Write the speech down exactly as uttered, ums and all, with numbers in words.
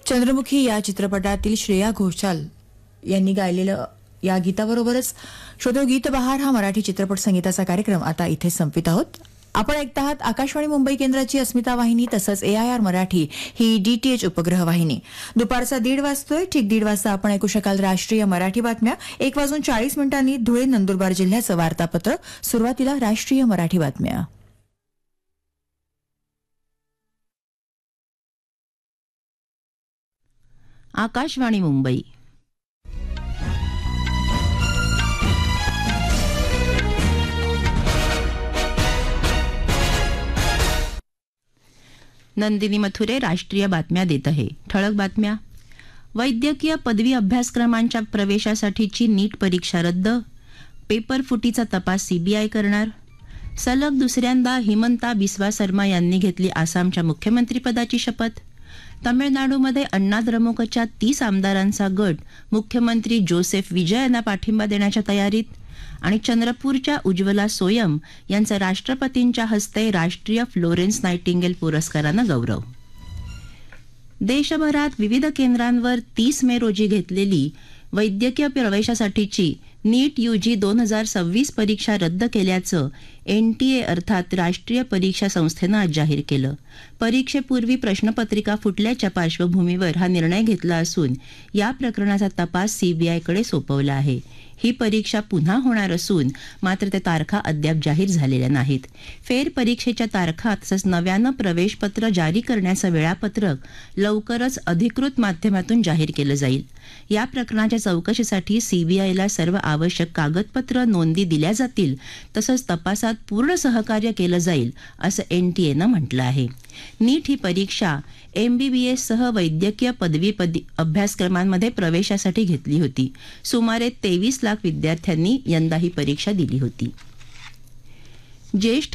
चंद्रमुखी या चित्रपटातील श्रेया घोषाल यांनी गायलेलं या गीताबरोबरच श्रोतो गीत बहार हा मराठी चित्रपट संगीताचा कार्यक्रम आता इथे संपित आहोत. आपण ऐकता आहात आकाशवाणी मुंबई केंद्राची अस्मिता वाहिनी तसंच एआयआर मराठी ही डीटीएच उपग्रह वाहिनी. दुपारचा दीड वाजतोय. ठीक दीड वाजता आपण ऐकू शकाल राष्ट्रीय मराठी बातम्या. एक वाजून चाळीस मिनिटांनी धुळे नंदुरबार जिल्ह्याचं वार्तापत्र. सुरुवातीला राष्ट्रीय मराठी बातम्या. आकाशवाणी मुंबई. नंदिनी मथुरे राष्ट्रीय बातम्या देत आहे. ठळक बातम्या. वैद्यकीय पदवी अभ्यासक्रमांच्या प्रवेशासाठीची नीट परीक्षा रद्द. पेपर फुटीचा तपास सीबीआय करणार. सलग दुसऱ्यांदा हिमंता बिस्वा शर्मा यांनी घेतली आसामच्या मुख्यमंत्रीपदाची शपथ. तमिळनाडूमध्ये अण्णा द्रमुकच्या तीस आमदारांचा गट मुख्यमंत्री जोसेफ विजय यांना पाठिंबा देण्याच्या तयारीत. आणि चंद्रपूरच्या उज्ज्वला सोयम यांचा राष्ट्रपतींच्या हस्ते राष्ट्रीय फ्लोरेन्स नायटिंगेल पुरस्कारानं गौरव. देशभरात विविध केंद्रांवर तीस मे रोजी घेतलेली वैद्यकीय प्रवेशासाठीची नीट यूजी दोन हजार सव्वीस परीक्षा रद्द केल्याचं एनटीए अर्थात राष्ट्रीय परीक्षा संस्थेनं आज जाहीर केलं. परीक्षेपूर्वी प्रश्नपत्रिका फुटल्याच्या पार्श्वभूमीवर हा निर्णय घेतला असून या प्रकरणाचा तपास सीबीआयकडे सोपवला आहे. ही परीक्षा पुन्हा होणार असून मात्र त्या तारखा अद्याप जाहीर झालेल्या नाहीत. फेरपरीक्षेच्या तारखा तसंच नव्यानं प्रवेशपत्र जारी करण्याचं वेळापत्रक लवकरच अधिकृत माध्यमातून जाहीर केलं जाईल. या प्रकरणाच्या चौकशीसाठी सीबीआयला सर्व आवश्यक कागदपत्र नोंदी दिल्या जातील तसंच तपासात पूर्ण सहकार्य केलं जाईल असं एनटीएनं म्हटलं आहे. नीट ही परीक्षा एमबीबीएस सह वैद्यकीय पदवी अभ्यासक्रमांमध्ये प्रवेशासाठी घेतली होती. सुमारे तेवीस लाख विद्यार्थ्यांनी यंदा ही परीक्षा दिली होती. ज्येष्ठ